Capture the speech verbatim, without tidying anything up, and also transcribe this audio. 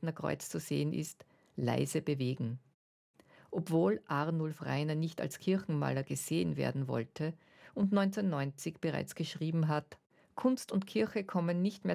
Gärtnerkreuz zu sehen ist, leise bewegen. Obwohl Arnulf Rainer nicht als Kirchenmaler gesehen werden wollte und neunzehnhundertneunzig bereits geschrieben hat, Kunst und Kirche kommen nicht mehr